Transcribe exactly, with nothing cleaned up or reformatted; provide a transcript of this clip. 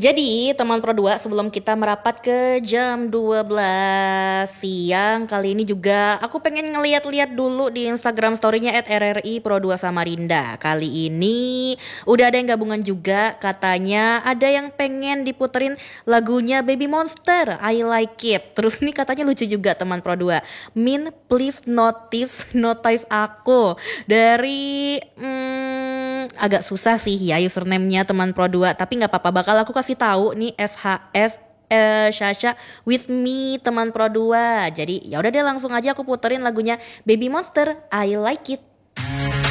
Jadi teman Pro dua sebelum kita merapat ke jam dua belas siang kali ini juga aku pengen ngeliat-liat dulu di Instagram story-nya at R R I Pro dua Samarinda. Kali ini udah ada yang gabungan juga, katanya ada yang pengen diputerin lagunya Baby Monster, I Like It. Terus nih katanya lucu juga teman Pro dua. Min please notice notice aku dari hmm, agak susah sih ya username-nya teman Pro dua, tapi nggak apa-apa, bakal aku kasih tahu nih S H S eh, Shasha with me teman Pro dua. Jadi ya udah deh, langsung aja aku puterin lagunya Baby Monster I Like It.